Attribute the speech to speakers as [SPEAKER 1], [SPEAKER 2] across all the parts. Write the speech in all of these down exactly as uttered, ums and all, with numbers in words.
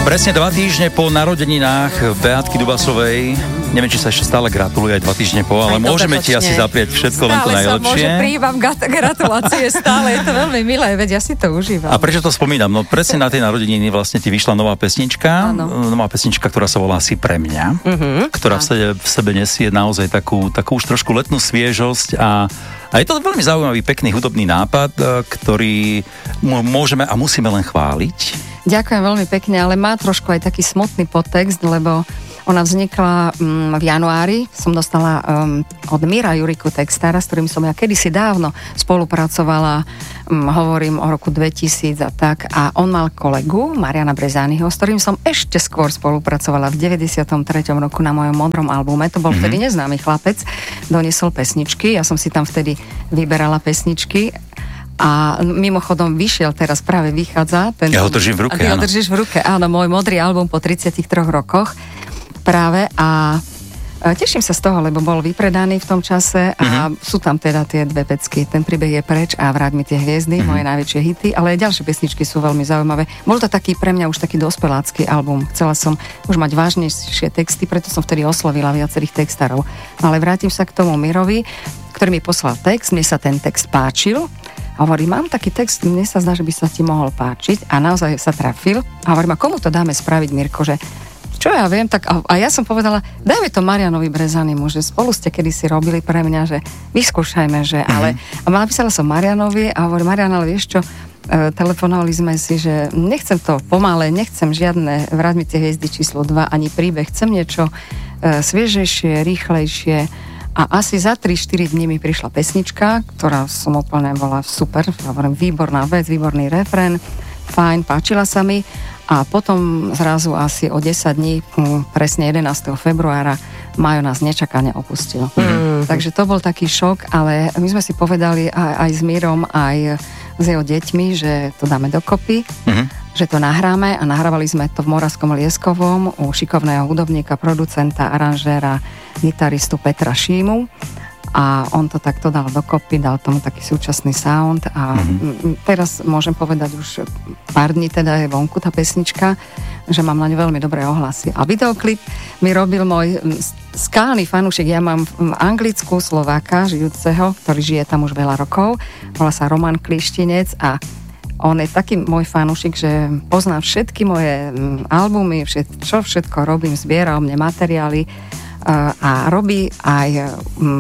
[SPEAKER 1] Presne dva týždne po narodeninách Beátky Dubasovej. Neviem, či sa ešte stále gratuluje aj dva týždne po, ale aj môžeme ti asi zaprieť všetko stále len to najlepšie.
[SPEAKER 2] Stále sa môže, prijímam gratulácie stále, je to veľmi milé, veď ja si to užívam.
[SPEAKER 1] A prečo to spomínam? No presne na tej narodeniny vlastne ti vyšla nová pesnička,
[SPEAKER 2] Áno.
[SPEAKER 1] nová pesnička, ktorá sa volá Si pre mňa,
[SPEAKER 2] uh-huh.
[SPEAKER 1] ktorá v sebe, v sebe nesie naozaj takú, takú už trošku letnú sviežosť a A je to veľmi zaujímavý, pekný hudobný nápad, ktorý môžeme a musíme len chváliť.
[SPEAKER 2] Ďakujem veľmi pekne, ale má trošku aj taký smutný podtext, lebo ona vznikla um, v januári. Som dostala um, od Míra Juriku textára, s ktorým som ja kedysi dávno spolupracovala, um, hovorím o roku dvetisíc a tak. A on mal kolegu, Mariana Brezányho, s ktorým som ešte skôr spolupracovala v deväťdesiatom treťom roku na mojom modrom albume. To bol mm-hmm. vtedy neznámy chlapec, doniesol pesničky. Ja som si tam vtedy vyberala pesničky. A mimochodom vyšiel, teraz práve vychádza. Ten,
[SPEAKER 1] ja ho držím v ruke,
[SPEAKER 2] áno. Ja ho
[SPEAKER 1] áno.
[SPEAKER 2] držíš v ruke, áno, môj modrý album po tridsiatich troch rokoch práve a teším sa z toho, lebo bol vypredaný v tom čase a mm-hmm. sú tam teda tie dve pecky. Ten príbeh je preč a Vráť mi tie hviezdy, mm-hmm. moje najväčšie hity, ale aj ďalšie pesničky sú veľmi zaujímavé. Bol to taký pre mňa už taký dospelácky album. Chcela som už mať vážnejšie texty, preto som vtedy oslovila viacerých textárov. Ale vrátim sa k tomu Mirovi, ktorý mi poslal text, mne sa ten text páčil. A hovorí, mám taký text, mne sa zdá, že by sa ti mohol páčiť a naozaj sa trafil. A hovorím, a komu to dáme spraviť, Mirko, že čo ja viem, tak a, a ja som povedala, dajme to Marianovi Brezánymu, že spolu ste kedysi robili pre mňa, že vyskúšajme, že mm-hmm. ale a napísala som Marianovi a hovorím, Marian, ale vieš čo, e, telefonovali sme si, že nechcem to pomalé, nechcem žiadne Vráť mi tie hviezdy číslo dva, ani príbeh, chcem niečo e, sviežejšie, rýchlejšie. A asi za tri štyri dní mi prišla pesnička, ktorá som úplne bola super, hovorím, výborná vec, výborný refrén, fajn, páčila sa mi. A potom zrazu asi o desať dní, presne jedenásteho februára, Majo nás nečakane opustil. Mm. Takže to bol taký šok, ale my sme si povedali aj, aj s Mírom, aj s jeho deťmi, že to dáme dokopy, mm. že to nahráme a nahrávali sme to v Moravskom Lieskovom u šikovného hudobníka, producenta, aranžéra, gitaristu Petra Šímu. A on to takto dal dokopy, dal tomu taký súčasný sound a mm-hmm. teraz môžem povedať už pár dní teda je vonku tá pesnička, že mám na ňu veľmi dobré ohlasy. A videoklip mi robil môj skálny fanúšik, ja mám Anglicku Slováka žijúceho, ktorý žije tam už veľa rokov, volá sa Roman Klištinec a on je taký môj fanúšik, že pozná všetky moje albumy, všet, čo všetko robím, zbiera o mne materiály a robí aj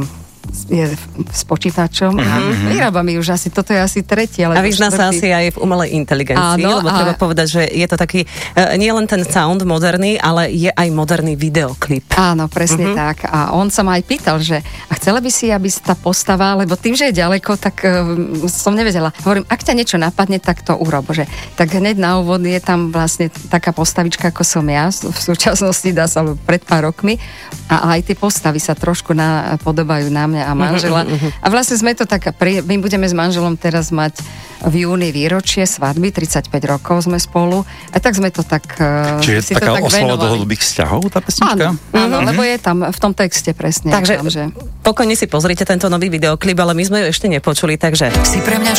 [SPEAKER 2] je s počítačom a mm-hmm. vyrába mi už asi, toto je asi tretí. Ale
[SPEAKER 3] a vyzná sa asi aj v umelej inteligencii, áno, lebo a... treba povedať, že je to taký, uh, nie len ten sound moderný, ale je aj moderný videoklip.
[SPEAKER 2] Áno, presne mm-hmm. tak. A on sa ma aj pýtal, že a chcela by si, aby tá postava, lebo tým, že je ďaleko, tak uh, som nevedela. Hovorím, ak ťa niečo napadne, tak to urob. Že, tak hneď na úvod je tam vlastne taká postavička, ako som ja, v súčasnosti dá sa pred pár rokmi a aj tie postavy sa trošku napodobajú na mňa a manžela. A vlastne sme to tak, my budeme s manželom teraz mať v júni výročie svadby, tridsaťpäť rokov sme spolu. A tak sme to tak
[SPEAKER 1] Čiže
[SPEAKER 2] si
[SPEAKER 1] taká
[SPEAKER 2] to tak
[SPEAKER 1] oslava
[SPEAKER 2] venovali.
[SPEAKER 1] dlhodobých vzťahov, tá pesnička?
[SPEAKER 2] Áno, áno mm-hmm. lebo je tam v tom texte presne.
[SPEAKER 3] Takže
[SPEAKER 2] tam, že...
[SPEAKER 3] pokojne si pozrite tento nový videoklip, ale my sme ju ešte nepočuli, takže
[SPEAKER 4] Si pre mňa